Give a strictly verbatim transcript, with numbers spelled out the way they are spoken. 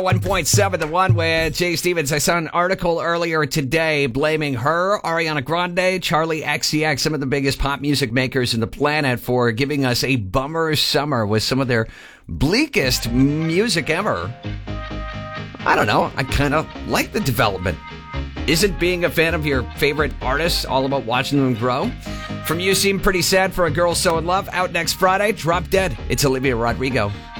one point seven, the one with Jay Stevens. I saw an article earlier today blaming her, Ariana Grande, Charlie X C X, some of the biggest pop music makers in the planet, for giving us a bummer summer with some of their bleakest music ever. I don't know. I kind of like the development. Isn't being a fan of your favorite artists all about watching them grow? From You Seem Pretty Sad for a Girl So in Love, out next Friday. Drop Dead. It's Olivia Rodrigo.